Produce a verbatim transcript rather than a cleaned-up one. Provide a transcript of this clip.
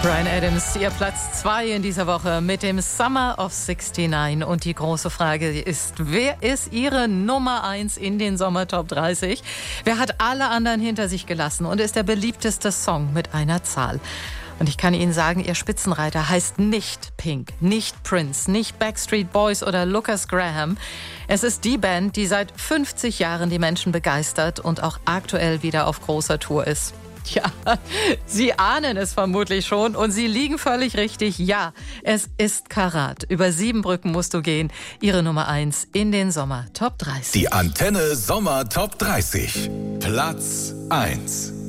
Bryan Adams, ihr Platz zwei in dieser Woche mit dem Summer of neunundsechzig. Und die große Frage ist, wer ist Ihre Nummer eins in den Sommer Top dreißig? Wer hat alle anderen hinter sich gelassen und ist der beliebteste Song mit einer Zahl? Und ich kann Ihnen sagen, Ihr Spitzenreiter heißt nicht Pink, nicht Prince, nicht Backstreet Boys oder Lucas Graham. Es ist die Band, die seit fünfzig Jahren die Menschen begeistert und auch aktuell wieder auf großer Tour ist. Ja, Sie ahnen es vermutlich schon und Sie liegen völlig richtig. Ja, es ist Karat. Über sieben Brücken musst du gehen. Ihre Nummer eins in den Sommer Top dreißig. Die Antenne Sommer Top dreißig. Platz eins.